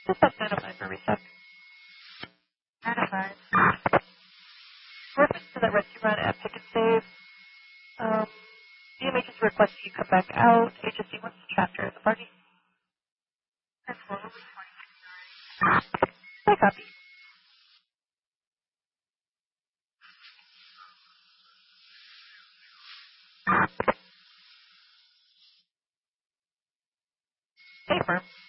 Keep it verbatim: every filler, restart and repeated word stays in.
Just up nine oh five for reset. nine oh five. Reference to that rescue run at Pick and Save. Um, D M H is requesting you come back out. H S C wants to chapter as a party. That's four. I copy. Hey, firm.